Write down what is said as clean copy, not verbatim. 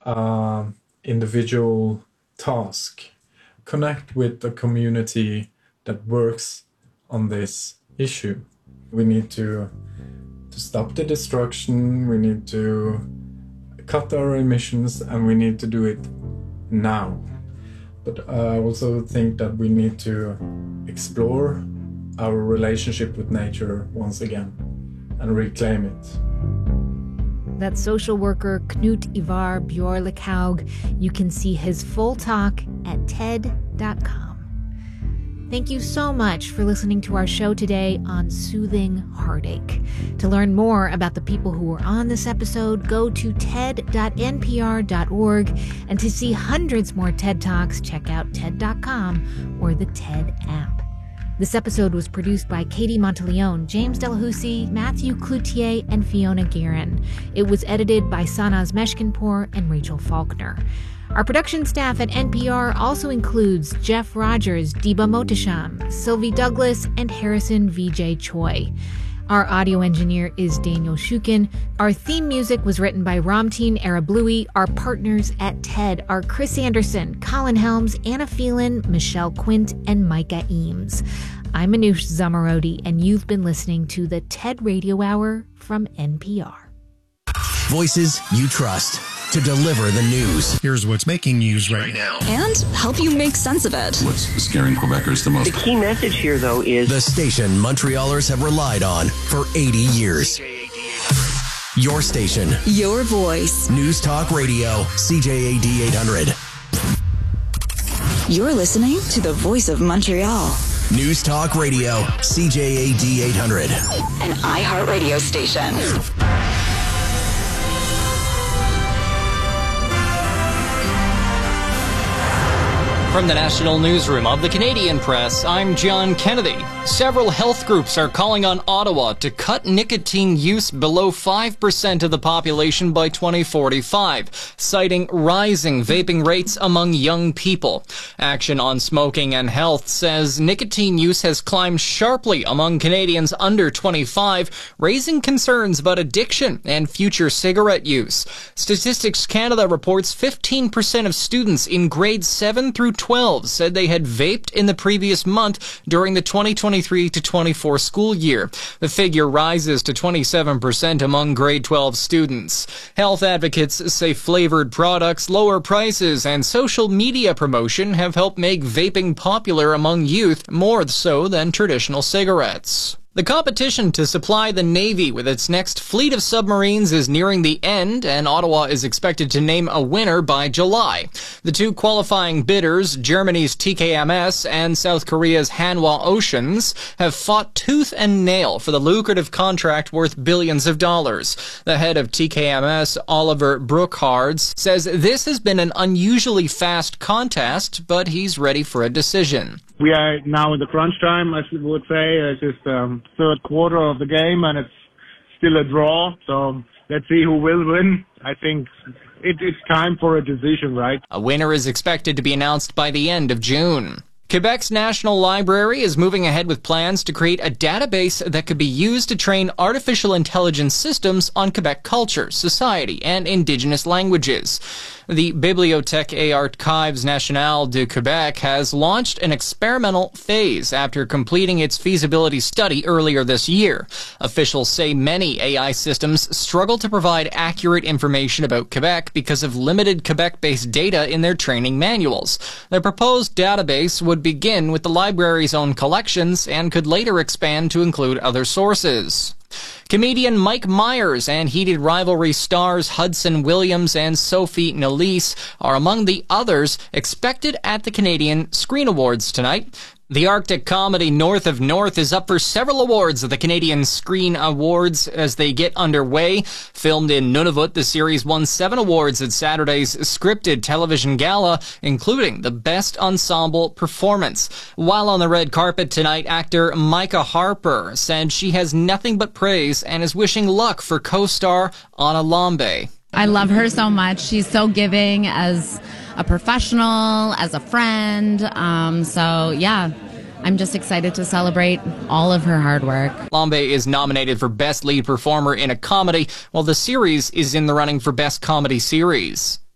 individual task. Connect with the community that works on this issue. We need to stop the destruction, we need to cut our emissions, and we need to do it now. But I also think that we need to explore our relationship with nature once again and reclaim it. That's social worker Knut Ivar Bjorlekhaug. You can see his full talk at TED.com. Thank you so much for listening to our show today on soothing heartache. To learn more about the people who were on this episode, go to ted.npr.org. And to see hundreds more TED Talks, check out TED.com or the TED app. This episode was produced by Katie Monteleone, James Delahousie, Matthew Cloutier, and Fiona Guerin. It was edited by Sanaz Meshkinpour and Rachel Faulkner. Our production staff at NPR also includes Jeff Rogers, Diba Mohtasham, Sylvie Douglas, and Harrison V.J. Choi. Our audio engineer is Daniel Shukin. Our theme music was written by Ramtin Arablouei. Our partners at TED are Chris Anderson, Colin Helms, Anna Phelan, Michelle Quint, and Micah Eames. I'm Manoush Zomorodi, and you've been listening to the TED Radio Hour from NPR. Voices you trust to deliver the news. Here's what's making news right now. And help you make sense of it. What's scaring Quebecers the most? The key message here, though, is the station Montrealers have relied on for 80 years. Your station. Your voice. News Talk Radio, CJAD 800. You're listening to the voice of Montreal. News Talk Radio, CJAD 800. An iHeartRadio station. From the National Newsroom of the Canadian Press, I'm John Kennedy. Several health groups are calling on Ottawa to cut nicotine use below 5% of the population by 2045, citing rising vaping rates among young people. Action on Smoking and Health says nicotine use has climbed sharply among Canadians under 25, raising concerns about addiction and future cigarette use. Statistics Canada reports 15% of students in grades 7 through 12 said they had vaped in the previous month during the 2023 to 24 school year. The figure rises to 27% among grade 12 students. Health advocates say flavored products, lower prices, and social media promotion have helped make vaping popular among youth more so than traditional cigarettes. The competition to supply the Navy with its next fleet of submarines is nearing the end, and Ottawa is expected to name a winner by July. The two qualifying bidders, Germany's TKMS and South Korea's Hanwha Oceans, have fought tooth and nail for the lucrative contract worth billions of dollars. The head of TKMS, Oliver Brookhards, says this has been an unusually fast contest, but he's ready for a decision. We are now in the crunch time, as we would say. It's just third quarter of the game, and it's still a draw. So let's see who will win. I think it's time for a decision, right? A winner is expected to be announced by the end of June. Quebec's National Library is moving ahead with plans to create a database that could be used to train artificial intelligence systems on Quebec culture, society, and Indigenous languages. The Bibliothèque et Archives Nationales de Québec has launched an experimental phase after completing its feasibility study earlier this year. Officials say many AI systems struggle to provide accurate information about Quebec because of limited Quebec-based data in their training manuals. The proposed database would begin with the library's own collections and could later expand to include other sources. Comedian Mike Myers and heated rivalry stars Hudson Williams and Sophie Nélisse are among the others expected at the Canadian Screen Awards tonight. The Arctic comedy North of North is up for several awards at the Canadian Screen Awards as they get underway. Filmed in Nunavut, the series won 7 awards at Saturday's scripted television gala, including the Best Ensemble Performance. While on the red carpet tonight, actor Micah Harper said she has nothing but praise and is wishing luck for co-star Anna Lambe. I love her so much. She's so giving as a professional, as a friend. So, yeah, I'm just excited to celebrate all of her hard work. Lambe is nominated for Best Lead Performer in a Comedy, while the series is in the running for Best Comedy Series.